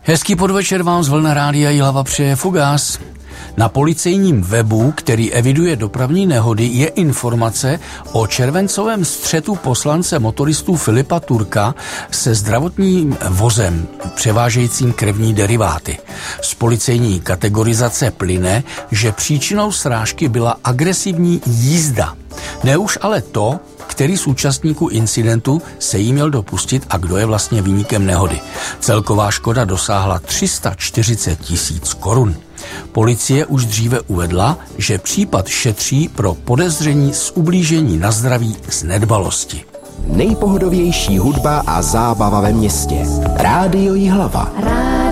Hezký podvečer vám z vlna rádia Jihlava přeje Fugás. Na policejním webu, který eviduje dopravní nehody, je informace o červencovém střetu poslance motoristů Filipa Turka se zdravotním vozem převážejícím krevní deriváty. Z policejní kategorizace plyne, že příčinou srážky byla agresivní jízda. Ne už ale to, který z účastníků incidentu se jí měl dopustit a kdo je vlastně viníkem nehody. Celková škoda dosáhla 340 000 korun. Policie už dříve uvedla, že případ šetří pro podezření z ublížení na zdraví z nedbalosti. Nejpohodovější hudba a zábava ve městě. Rádio Jihlava.